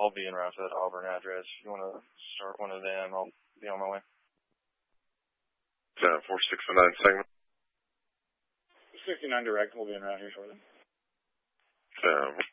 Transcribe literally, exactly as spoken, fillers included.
I'll be en route to that Auburn address. If you want to start one of them, I'll be on my way. Uh, four six nine segment. sixty-nine direct will be en route here shortly. Uh,